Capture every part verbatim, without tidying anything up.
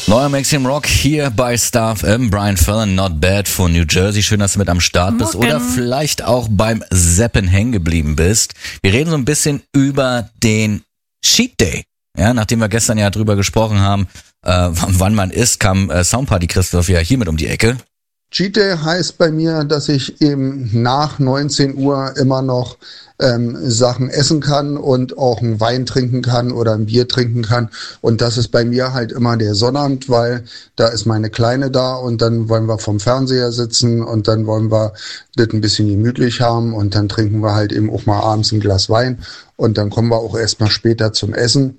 Neuer Maximum Rock hier bei Star F M. Brian Fallon, Not Bad von New Jersey. Schön, dass du mit am Start bist Morgen. oder vielleicht auch beim Zappen hängen geblieben bist. Wir reden so ein bisschen über den Cheat Day. Ja, nachdem wir gestern ja drüber gesprochen haben, äh, wann man isst, kam äh, Soundparty Christoph ja hier mit um die Ecke. Cheat Day heißt bei mir, dass ich eben nach neunzehn Uhr immer noch ähm, Sachen essen kann und auch einen Wein trinken kann oder ein Bier trinken kann. Und das ist bei mir halt immer der Sonnabend, weil da ist meine Kleine da und dann wollen wir vom Fernseher sitzen und dann wollen wir das ein bisschen gemütlich haben und dann trinken wir halt eben auch mal abends ein Glas Wein und dann kommen wir auch erst mal später zum Essen.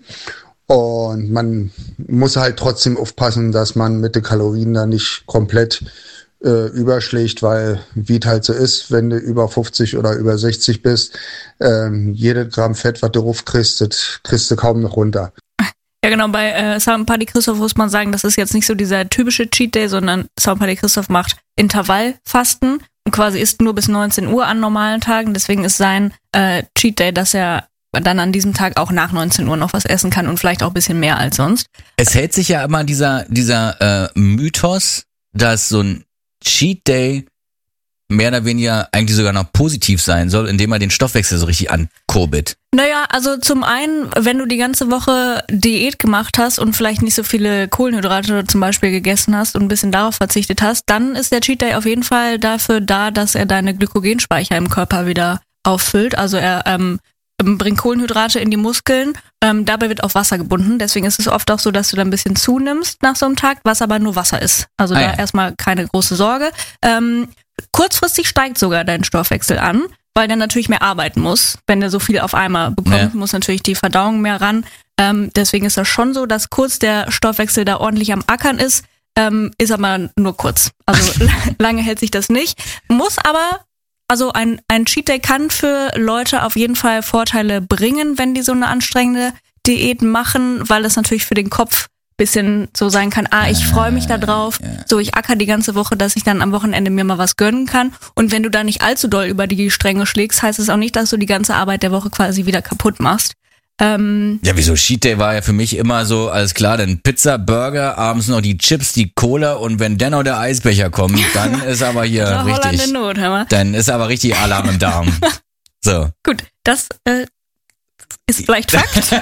Und man muss halt trotzdem aufpassen, dass man mit den Kalorien da nicht komplett Äh, überschlägt, weil wie es halt so ist, wenn du über fünfzig oder über sechzig bist, ähm, jedes Gramm Fett, was du raufkriegst, das kriegst du kaum noch runter. Ja genau, bei äh, Soundparty Christoph muss man sagen, das ist jetzt nicht so dieser typische Cheat Day, sondern Soundparty Christoph macht Intervallfasten und quasi isst nur bis neunzehn Uhr an normalen Tagen, deswegen ist sein äh, Cheat Day, dass er dann an diesem Tag auch nach neunzehn Uhr noch was essen kann und vielleicht auch ein bisschen mehr als sonst. Es hält sich ja immer dieser, dieser äh, Mythos, dass so ein Cheat Day mehr oder weniger eigentlich sogar noch positiv sein soll, indem er den Stoffwechsel so richtig ankurbelt. Naja, also zum einen, wenn du die ganze Woche Diät gemacht hast und vielleicht nicht so viele Kohlenhydrate zum Beispiel gegessen hast und ein bisschen darauf verzichtet hast, dann ist der Cheat Day auf jeden Fall dafür da, dass er deine Glykogenspeicher im Körper wieder auffüllt. Also er ähm, bringt Kohlenhydrate in die Muskeln, ähm, dabei wird auf Wasser gebunden. Deswegen ist es oft auch so, dass du dann ein bisschen zunimmst nach so einem Tag, was aber nur Wasser ist. Also ah, da ja. erstmal keine große Sorge. Ähm, kurzfristig steigt sogar dein Stoffwechsel an, weil der natürlich mehr arbeiten muss. Wenn der so viel auf einmal bekommt, ja. muss natürlich die Verdauung mehr ran. Ähm, deswegen ist das schon so, dass kurz der Stoffwechsel da ordentlich am Ackern ist, ähm, ist aber nur kurz. Also lange hält sich das nicht. Muss aber Also ein, ein Cheat Day kann für Leute auf jeden Fall Vorteile bringen, wenn die so eine anstrengende Diät machen, weil es natürlich für den Kopf ein bisschen so sein kann, ah, ich freue mich da drauf, ja. so ich acker die ganze Woche, dass ich dann am Wochenende mir mal was gönnen kann. Und wenn du da nicht allzu doll über die Stränge schlägst, heißt es auch nicht, dass du die ganze Arbeit der Woche quasi wieder kaputt machst. Ähm, ja, wieso? Cheat Day war ja für mich immer so, alles klar, dann Pizza, Burger, abends noch die Chips, die Cola und wenn dann noch der Eisbecher kommt, dann ist aber hier Holland richtig, in Not, hör mal. dann ist aber richtig Alarm im Darm. So. Gut, das äh, ist vielleicht Fakt.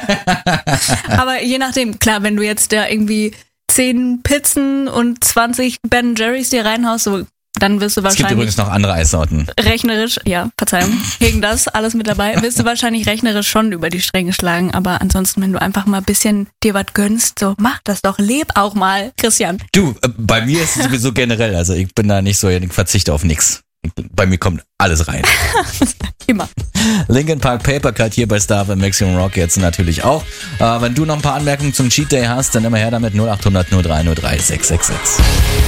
Aber je nachdem, klar, wenn du jetzt da irgendwie zehn Pizzen und zwanzig Ben Jerry's dir reinhaust, so, dann wirst du Es wahrscheinlich... gibt übrigens noch andere Eissorten. Rechnerisch, ja, Verzeihung, gegen das, alles mit dabei, wirst du wahrscheinlich rechnerisch schon über die Stränge schlagen, aber ansonsten, wenn du einfach mal ein bisschen dir was gönnst, so, mach das doch, leb auch mal, Christian. Du, äh, bei mir ist es sowieso generell, also ich bin da nicht so, ich verzichte auf nichts. Bei mir kommt alles rein. Immer. Linkin Park Paper Cut hier bei Star F M Maximum Rock jetzt natürlich auch. Äh, wenn du noch ein paar Anmerkungen zum Cheat Day hast, dann immer her damit null acht hundert null drei null drei sechs sechs sechs.